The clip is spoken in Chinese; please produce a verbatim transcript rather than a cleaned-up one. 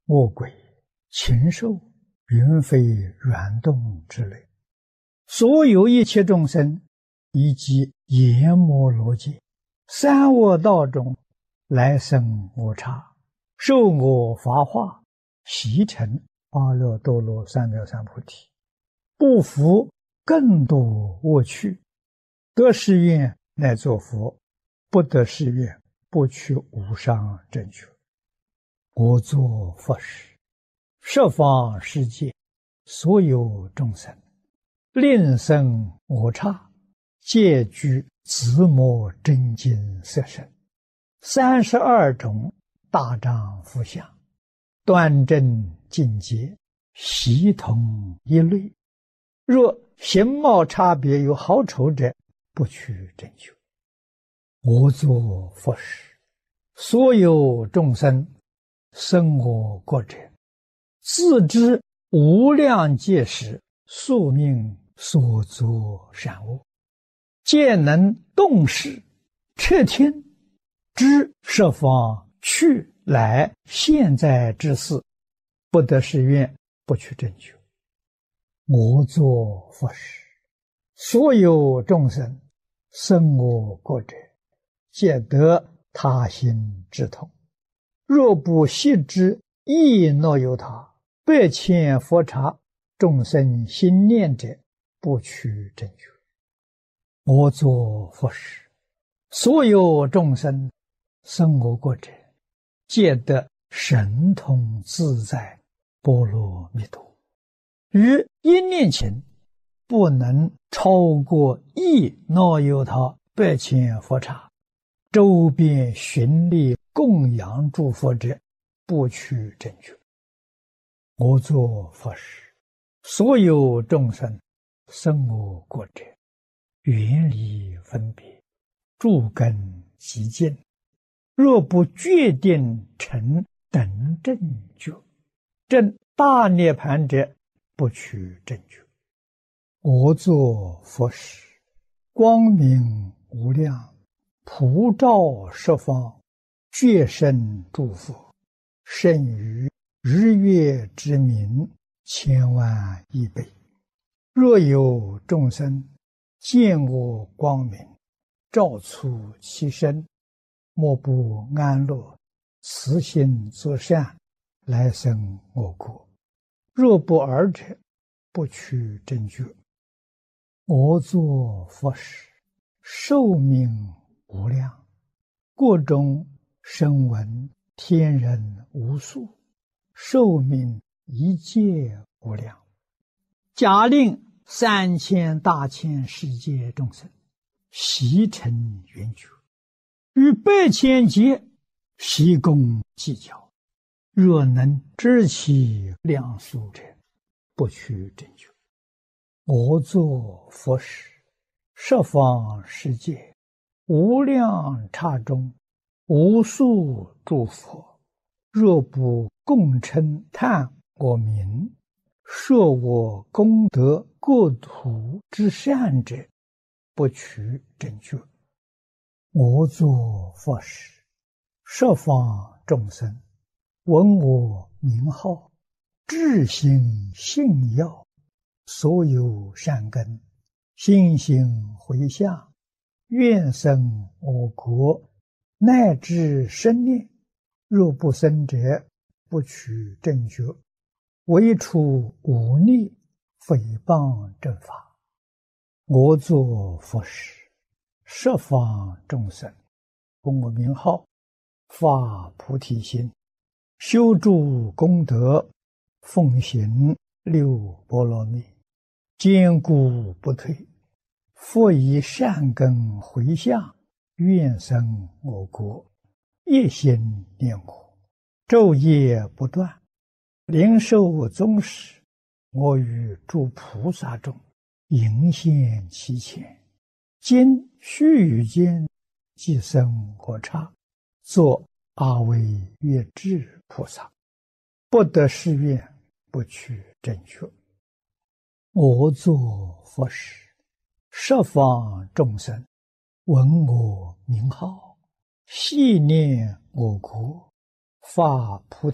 恶鬼、禽兽、云飞、软动之类，所有一切众生，以及阎摩罗界、三恶道中来生无差，受我法化，习成阿耨多罗三藐三菩提，不服更多恶趣，得誓愿乃作佛，不得誓愿不取无上正觉。我作佛时，十方世界所有众生，令生我刹，皆具自摩真经色身，三十二种大丈夫相，端正净洁，悉同一类。若形貌差别有好丑者，不取正觉。我作佛时，所有众生生我国者，自知无量劫时宿命所作善恶，皆能动识彻听，知十方去来现在之事，不得誓愿不取正觉。我作佛时，所有众生生我国者，皆得他心之通。若不悉知亦若有他，百千佛刹众生心念者，不取正觉。我作佛时，所有众生生我国者，皆得神通自在波罗蜜多。于一念前，不能超过亦若有他百千佛刹，周边巡礼供养诸佛者，不取正觉。我作佛时，所有众生生我国者，远离分别，诸根极净，若不决定成等正觉，证大涅盘者，不取正觉。我作佛时，光明无量，普照十方，觉生诸佛，胜于日月之明千万亿倍。若有众生见我光明，照出其身，莫不安乐，慈心作善，来生我国。若不尔者，不取正觉。我作佛时，寿命无量，国中声闻天人无数，寿命一界无量。假令三千大千世界众生悉成圆觉，于百千劫悉共计较，若能知其量数者，不取正觉。我作佛时，十方世界无量刹中，无数诸佛，若不共称叹我名，说我功德国土之善者，不取正觉。我作佛时，十方众生闻我名号，至心信要，所有善根心行回向，愿生我国，乃至生念，若不生者，不取正觉。唯除忤逆诽谤正法。我作佛时，十方众生闻我名号，发菩提心，修诸功德，奉行六波罗蜜，坚固不退，复以善根回向，愿生我国，一心念我，昼夜不断，灵受宗室，我与诸菩萨中迎现其前，今须臾间即生我刹，作阿惟越致菩萨，不得誓愿，不取正觉。我作佛时，十方众生闻我名号，系念我国，发菩提